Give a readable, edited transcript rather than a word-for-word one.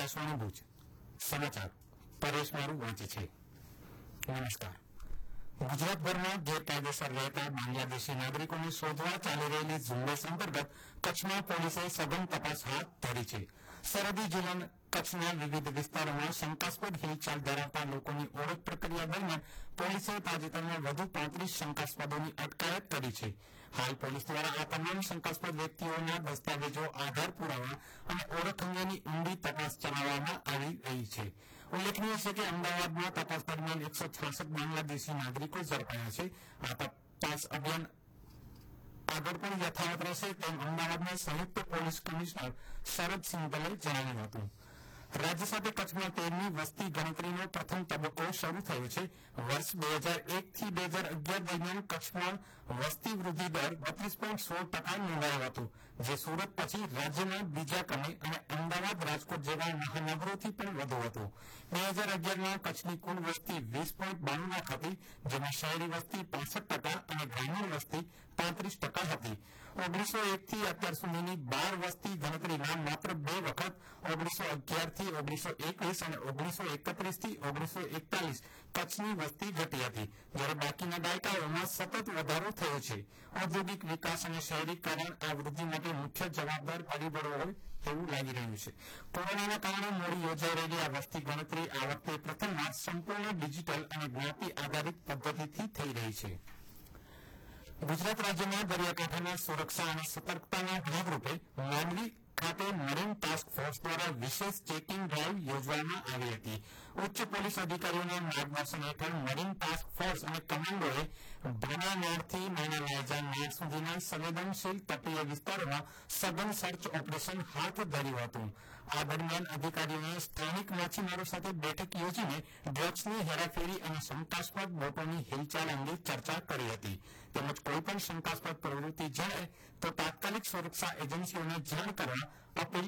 આકાશવાણી ભુજ સમાચાર પરેશ મારું વાંચે છે. નમસ્કાર. ગુજરાતભરમાં ગેરકાયદેસર રહેતા બાંગ્લાદેશી નાગરિકોને શોધવા ચાલી રહેલી ઝુંબેશ અંતર્ગત કચ્છમાં પોલીસે સઘન તપાસ હાથ ધરી છે. સરહદી જિલ્લા કચ્છના વિવિધ વિસ્તારોમાં શંકાસ્પદ હિલચાલ ધરાવતા લોકોની ઓળખ પ્રક્રિયા દરમિયાન પોલીસે તાજેતરમાં વધુ 35 શંકાસ્પદોની અટકાયત કરી છે. હાલ પોલીસ દ્વારા આ તમામ શંકાસ્પદ વ્યક્તિઓના દસ્તાવેજો, આધાર પુરાવા અને ઓળખ અંગેની ઊંડી તપાસ ચલાવવામાં આવી રહી છે. ઉલ્લેખનીય છે કે અમદાવાદમાં તપાસ દરમિયાન 166 બાંગ્લાદેશી નાગરિકો ઝડપાયા છે. આ તપાસ અભિયાન આગળ પણ યથાવત રહેશે તેમ અમદાવાદના સંયુક્ત પોલીસ કમિશનર શરદ સિંઘલે જણાવ્યું હતું. રાજ્ય સાથે કચ્છમાં 13મી વસ્તી ગણતરીનો પ્રથમ તબક્કો શરૂ થયો છે. વર્ષ 2001 થી 2011 દરમિયાન કચ્છમાં વસ્તી વૃદ્ધિ દર 32.16% નોંધાયો હતો, જે સુરત પછી રાજ્યમાં બીજા ક્રમે અને અમદાવાદ, રાજકોટ જેવા મહાનગરોથી પણ વધુ હતો. 2011માં કચ્છની કુલ વસ્તી 20.92 લાખ હતી, જેમાં શહેરી વસ્તી 65% અને ગ્રામીણ વસ્તી 35% હતી. 1901 થી અત્યાર સુધીની 12 વસ્તી ગણતરીમાં માત્ર 2 વખત 1911 થી 1921 અને 1931 થી 1941 કચ્છની વસ્તી ઘટી હતી, જ્યારે બાકીના દાયકાઓમાં સતત વધારો થયો છે. ઔદ્યોગિક વિકાસ અને શહેરીકરણ આ વૃદ્ધિ માટે મુખ્ય જવાબદાર પરિબળો હોય એવું લાગી રહ્યું છે. કોરોનાના કારણે મોડી યોજાઈ રહેલી આ વસ્તી ગણતરી આ વખતે પ્રથમવાર સંપૂર્ણ ડિજિટલ અને જ્ઞાતિ આધારિત પદ્ધતિથી થઈ રહી છે. ગુજરાત રાજ્યમાં દરિયાકાંઠાના સુરક્ષા અને સતર્કતાના ભાગરૂપે માંડવી ખાતે મરીન ટાસ્ક ફોર્સ દ્વારા વિશેષ ચેકિંગ ડ્રાઈવ યોજવામાં આવી હતી. ઉચ્ચ પોલીસ અધિકારીઓના માર્ગદર્શન હેઠળ મરીન ટાસ્ક ફોર્સ અને કમાન્ડોએ ભાનાનાળથી નાના નાળ સુધીના સંવેદનશીલ તટીય વિસ્તારોમાં સઘન સર્ચ ઓપરેશન હાથ ધર્યું હતું. આ દરમિયાન અધિકારીઓએ સ્થાનિક માછીમારો સાથે બેઠક યોજીને ડ્રગ્સની હેરાફેરી અને શંકાસ્પદ બોટોની હિલચાલ અંગે ચર્ચા કરી હતી. તેમજ કોઈપણ શંકાસ્પદ પ્રવૃત્તિ જણાય તો તાત્કાલિક સુરક્ષા એજન્સીઓને જાણ કરવા અપીલ